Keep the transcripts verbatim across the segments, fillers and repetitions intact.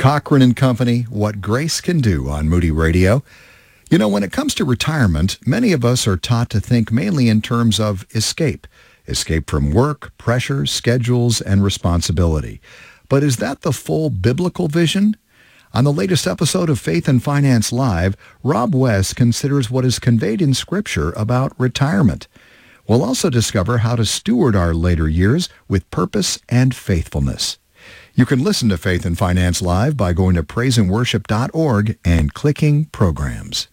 Cochran and Company, What Grace Can Do on Moody Radio. You know, when it comes to retirement, many of us are taught to think mainly in terms of escape. Escape from work, pressures, schedules, and responsibility. But is that the full biblical vision? On the latest episode of Faith and Finance Live, Rob West considers what is conveyed in Scripture about retirement. We'll also discover how to steward our later years with purpose and faithfulness. You can listen to Faith and Finance Live by going to praise and worship dot org and clicking Programs.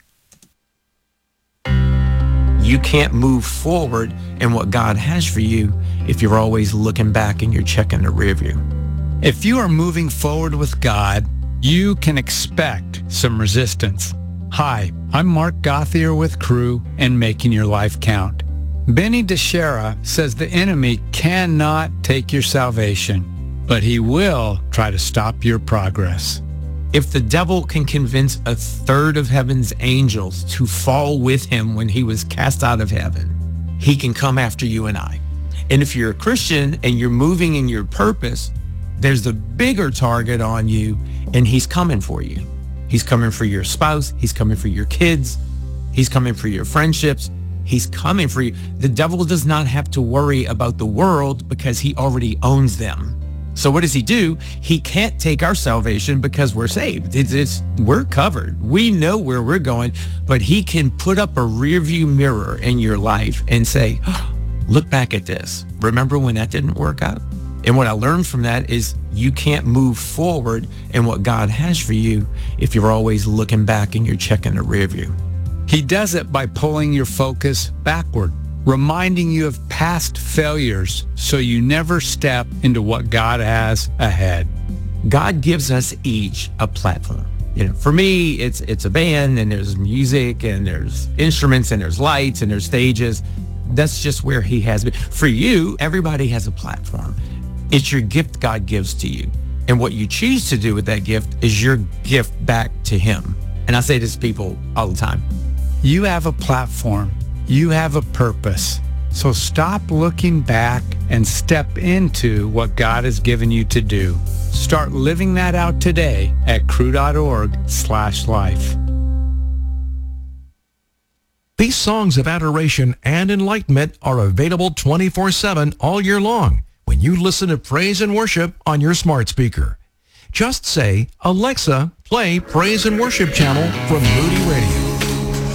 You can't move forward in what God has for you if you're always looking back and you're checking the rear view. If you are moving forward with God, you can expect some resistance. Hi, I'm Mark Gothier with Crew and Making Your Life Count. Benny DeShera says the enemy cannot take your salvation, but he will try to stop your progress. If the devil can convince a third of heaven's angels to fall with him when he was cast out of heaven, he can come after you and I. And if you're a Christian and you're moving in your purpose, there's a bigger target on you, and he's coming for you. He's coming for your spouse. He's coming for your kids. He's coming for your friendships. He's coming for you. The devil does not have to worry about the world because he already owns them. So what does he do? He can't take our salvation because we're saved. It's, it's we're covered. We know where we're going, but he can put up a rearview mirror in your life and say, oh, look back at this. Remember when that didn't work out? And what I learned from that is you can't move forward in what God has for you if you're always looking back and you're checking the rearview. He does it by pulling your focus backward, reminding you of past failures so you never step into what God has ahead. God gives us each a platform. You know, for me, it's it's a band, and there's music, and there's instruments, and there's lights, and there's stages. That's just where he has been. For you, everybody has a platform. It's your gift God gives to you. And what you choose to do with that gift is your gift back to him. And I say this to people all the time. You have a platform. You have a purpose. So stop looking back and step into what God has given you to do. Start living that out today at crew.org slash life. These songs of adoration and enlightenment are available twenty-four seven all year long when you listen to praise and worship on your smart speaker. Just say, Alexa, play Praise and Worship channel from Moody Radio.